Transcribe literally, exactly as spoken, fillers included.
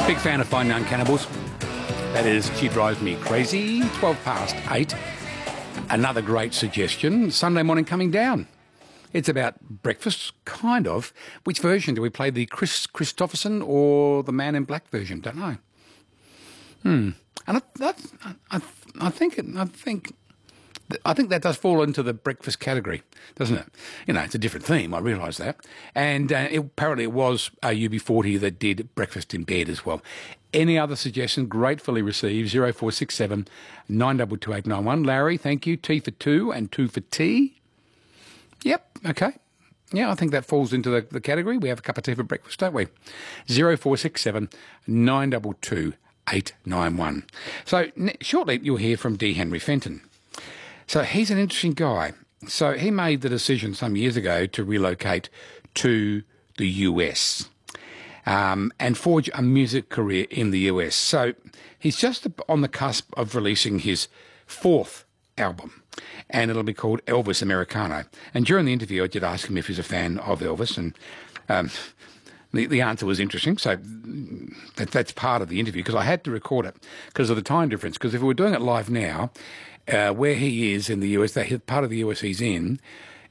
Big fan of Fine Young Cannibals. That is She Drives Me Crazy. twelve past eight. Another great suggestion. Sunday morning coming down. It's about breakfast, kind of. Which version do we play? The Chris Christopherson or the Man in Black version? Don't know. Hmm. And I, that, I, I think it, I think I think that does fall into the breakfast category, doesn't it? You know, it's a different theme. I realise that. And uh, it, apparently it was uh, U B forty that did Breakfast in Bed as well. Any other suggestions? Gratefully received. Zero four six seven nine two two eight nine one. Larry, thank you. T for two and two for tea. Yep. Okay. Yeah, I think that falls into the, the category. We have a cup of tea for breakfast, don't we? Zero four six seven nine two two eight nine one. So n- shortly you'll hear from D. Henry Fenton. So he's an interesting guy. So he made the decision some years ago to relocate to the U S um, and forge a music career in the U S. So he's just on the cusp of releasing his fourth album, and it'll be called Elvis Americano. And during the interview, I did ask him if he's a fan of Elvis, and um, the, the answer was interesting. So that, that's part of the interview, because I had to record it because of the time difference. Because if we were doing it live now, Uh, where he is in the U S, that part of the U S he's in,